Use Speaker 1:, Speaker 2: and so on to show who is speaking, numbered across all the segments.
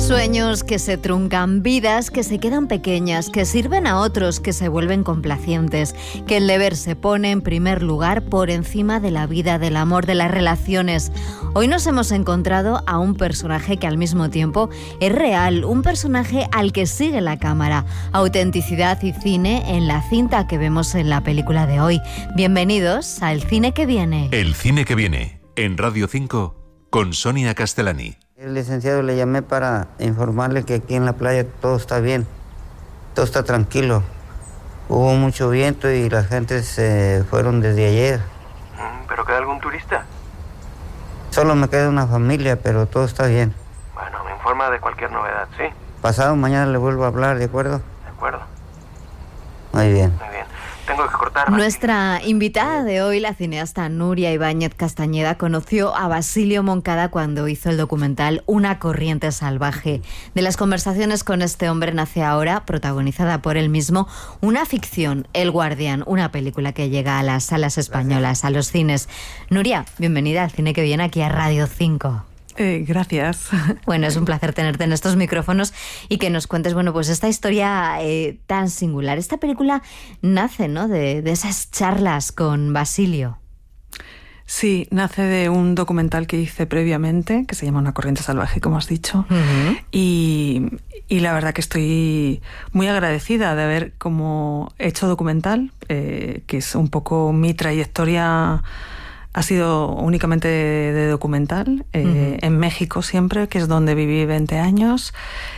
Speaker 1: Sueños que se truncan, vidas que se quedan pequeñas, que sirven a otros, que se vuelven complacientes, que el deber se pone en primer lugar por encima de la vida, del amor, de las relaciones. Hoy nos hemos encontrado a un personaje que al mismo tiempo es real, un personaje al que sigue la cámara. Autenticidad y cine en la cinta que vemos en la película de hoy. Bienvenidos al Cine que Viene.
Speaker 2: El Cine que Viene, en Radio 5, con Sonia Castellani.
Speaker 3: El licenciado le llamé para informarle que aquí en la playa todo está bien, todo está tranquilo. Hubo mucho viento y la gente se fueron desde ayer.
Speaker 4: ¿Pero queda algún turista?
Speaker 3: Solo me queda una familia, pero todo está bien.
Speaker 4: Bueno, me informa de cualquier novedad, ¿sí?
Speaker 3: Pasado mañana le vuelvo a hablar, ¿de acuerdo?
Speaker 4: De acuerdo.
Speaker 3: Muy bien.
Speaker 4: Muy bien. Tengo que cortar.
Speaker 1: Nuestra invitada de hoy, la cineasta Nuria Ibáñez Castañeda, conoció a Basilio Moncada cuando hizo el documental Una corriente salvaje. De las conversaciones con este hombre nace ahora, protagonizada por él mismo, una ficción, El Guardián, una película que llega a las salas españolas, a los cines. Nuria, bienvenida al Cine que Viene aquí a Radio 5.
Speaker 5: Gracias.
Speaker 1: Bueno, es un placer tenerte en estos micrófonos y que nos cuentes, bueno, pues esta historia tan singular. Esta película nace, ¿no?, de esas charlas con Basilio.
Speaker 5: Sí, nace de un documental que hice previamente, que se llama Una corriente salvaje, como has dicho. Uh-huh. Y la verdad que estoy muy agradecida de haber como hecho documental, que es un poco mi trayectoria. Ha sido únicamente de documental, uh-huh. En México siempre, que es donde viví 20 años.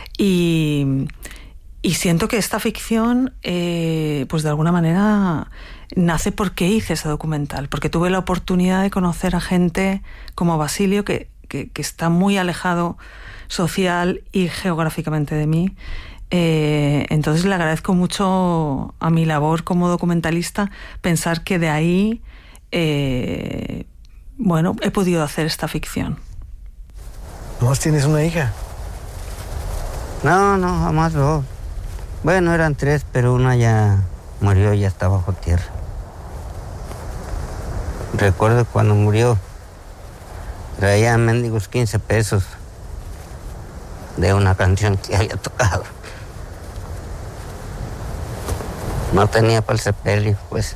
Speaker 5: Y siento que esta ficción, pues de alguna manera, nace porque hice ese documental. Porque tuve la oportunidad de conocer a gente como Basilio, que está muy alejado social y geográficamente de mí. Entonces le agradezco mucho a mi labor como documentalista pensar que de ahí... bueno, he podido hacer esta ficción.
Speaker 6: ¿Nomás tienes una hija?
Speaker 3: No, jamás dos. Bueno, eran 3, pero una ya murió, ya está bajo tierra. Recuerdo cuando murió, traía mendigos 15 pesos de una canción que había tocado. No tenía para el sepelio, pues.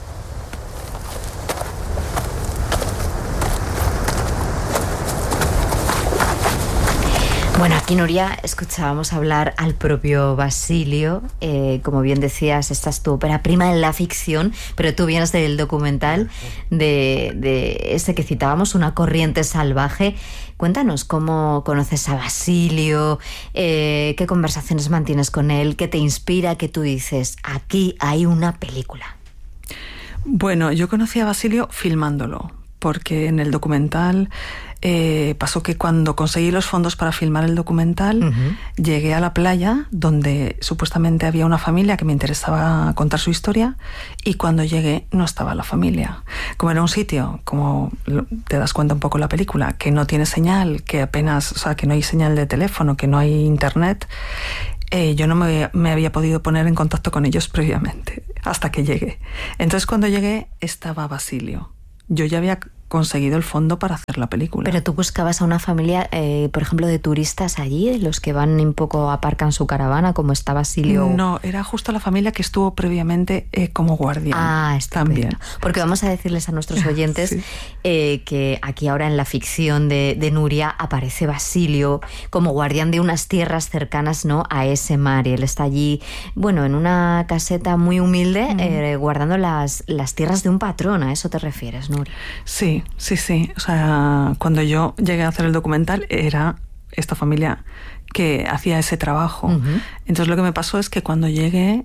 Speaker 1: Bueno, aquí, Nuria, escuchábamos hablar al propio Basilio. Como bien decías, esta es tu ópera prima en la ficción, pero tú vienes del documental de ese que citábamos, Una corriente salvaje. Cuéntanos cómo conoces a Basilio, qué conversaciones mantienes con él, qué te inspira, que tú dices, aquí hay una película.
Speaker 5: Bueno, yo conocí a Basilio filmándolo, porque en el documental... pasó que cuando conseguí los fondos para filmar el documental, uh-huh. Llegué a la playa donde supuestamente había una familia que me interesaba contar su historia, y cuando llegué no estaba la familia. Como era un sitio, como te das cuenta un poco en la película, que no tiene señal, que apenas, o sea, que no hay señal de teléfono, que no hay internet, yo no me había podido poner en contacto con ellos previamente, hasta que llegué. Entonces cuando llegué estaba Basilio. Yo ya había conseguido el fondo para hacer la película.
Speaker 1: Pero tú buscabas a una familia, por ejemplo, de turistas allí, los que van un poco, aparcan su caravana, como está Basilio.
Speaker 5: No, era justo la familia que estuvo previamente como guardián.
Speaker 1: Ah, está también. Porque vamos a decirles a nuestros oyentes sí. Que aquí ahora en la ficción de Nuria aparece Basilio como guardián de unas tierras cercanas, ¿no?, a ese mar. Y él está allí, bueno, en una caseta muy humilde, guardando las tierras de un patrón. ¿A eso te refieres, Nuria?
Speaker 5: Sí. O sea, cuando yo llegué a hacer el documental era esta familia que hacía ese trabajo. Uh-huh. Entonces lo que me pasó es que cuando llegué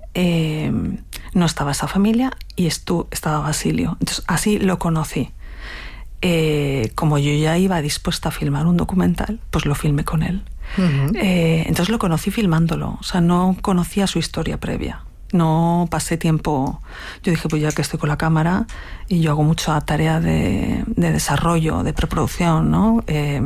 Speaker 5: no estaba esa familia y estaba Basilio. Entonces así lo conocí. Como yo ya iba dispuesta a filmar un documental, pues lo filmé con él. Uh-huh. Entonces lo conocí filmándolo. O sea, no conocía su historia previa. No pasé tiempo, yo dije, pues ya que estoy con la cámara y yo hago mucha tarea de desarrollo, de preproducción, ¿no?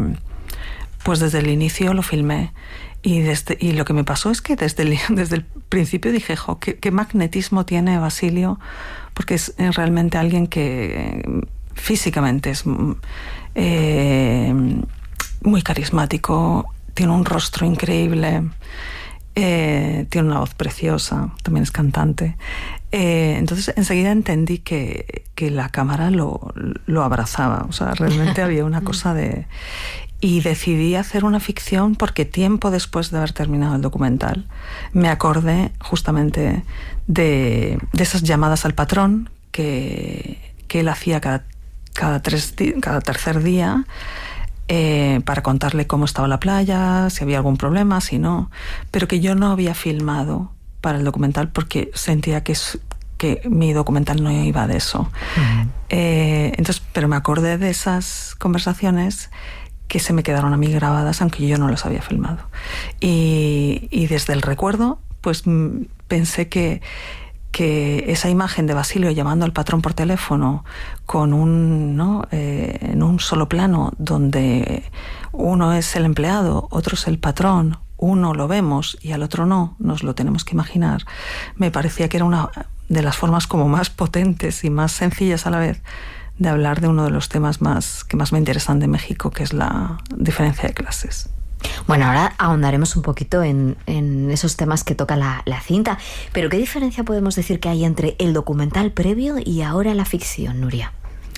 Speaker 5: Pues desde el inicio lo filmé y lo que me pasó es que desde el principio dije, qué magnetismo tiene Basilio, porque es realmente alguien que físicamente es muy carismático, tiene un rostro increíble, tiene una voz preciosa, también es cantante. Entonces enseguida entendí que la cámara lo abrazaba, o sea, realmente había una cosa de... Y decidí hacer una ficción porque tiempo después de haber terminado el documental me acordé justamente de esas llamadas al patrón que él hacía cada tercer día, para contarle cómo estaba la playa, si había algún problema, si no, pero que yo no había filmado para el documental porque sentía que mi documental no iba de eso. Entonces, pero me acordé de esas conversaciones que se me quedaron a mí grabadas, aunque yo no las había filmado. Y desde el recuerdo, pues pensé que esa imagen de Basilio llamando al patrón por teléfono con en un solo plano, donde uno es el empleado, otro es el patrón, uno lo vemos y al otro no, nos lo tenemos que imaginar, me parecía que era una de las formas como más potentes y más sencillas a la vez de hablar de uno de los temas que más me interesan de México, que es la diferencia de clases.
Speaker 1: Bueno, ahora ahondaremos un poquito en esos temas que toca la cinta, pero ¿qué diferencia podemos decir que hay entre el documental previo y ahora la ficción, Nuria?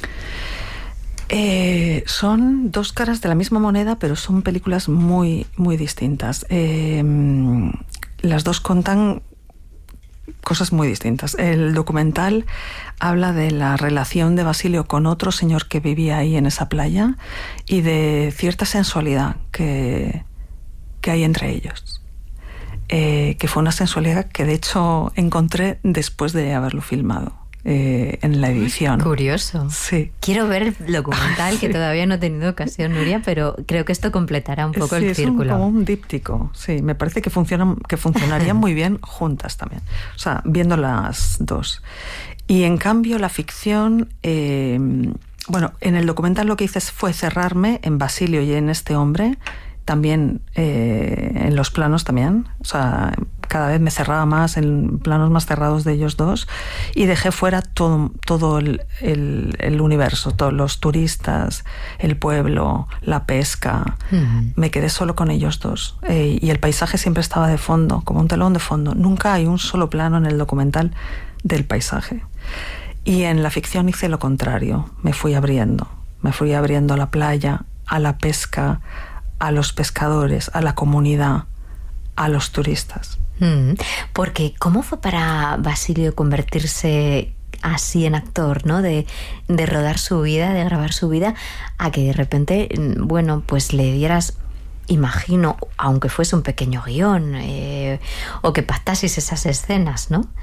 Speaker 5: Son dos caras de la misma moneda, pero son películas muy, muy distintas. Las dos cuentan cosas muy distintas. El documental habla de la relación de Basilio con otro señor que vivía ahí en esa playa y de cierta sensualidad que hay entre ellos. Que fue una sensualidad que de hecho encontré después de haberlo filmado en la edición.
Speaker 1: Curioso.
Speaker 5: Sí.
Speaker 1: Quiero ver el documental, que todavía no he tenido ocasión, Nuria, pero creo que esto completará un poco el círculo.
Speaker 5: Es como un díptico. Sí, me parece que funcionarían muy bien juntas también. O sea, viendo las dos. Y en cambio la ficción, bueno, en el documental lo que hice fue cerrarme en Basilio y en este hombre, también en los planos también, o sea, cada vez me cerraba más en planos más cerrados de ellos dos y dejé fuera todo el universo, todos los turistas, el pueblo, la pesca. Me quedé solo con ellos dos y el paisaje siempre estaba de fondo, como un telón de fondo. Nunca hay un solo plano en el documental del paisaje. Y en la ficción hice lo contrario, me fui abriendo a la playa, a la pesca, a los pescadores, a la comunidad, a los turistas.
Speaker 1: Porque ¿cómo fue para Basilio convertirse así en actor, ¿no? De rodar su vida, de grabar su vida, a que de repente, bueno, pues le dieras, imagino, aunque fuese un pequeño guión, o que pactases esas escenas, ¿no?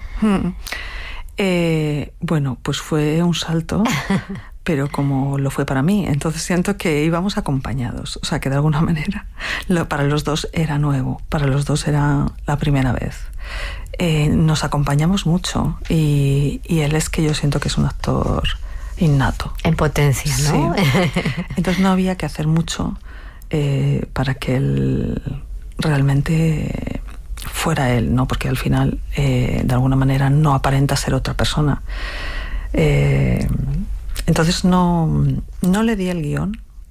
Speaker 5: Bueno, pues fue un salto, pero como lo fue para mí. Entonces siento que íbamos acompañados. O sea, que de alguna manera para los dos era nuevo, para los dos era la primera vez. Nos acompañamos mucho y él es que yo siento que es un actor innato.
Speaker 1: En potencia, ¿no?
Speaker 5: Sí. Entonces no había que hacer mucho para que él realmente fuera él, ¿no? Porque al final, de alguna manera, no aparenta ser otra persona. Entonces no le di el guión,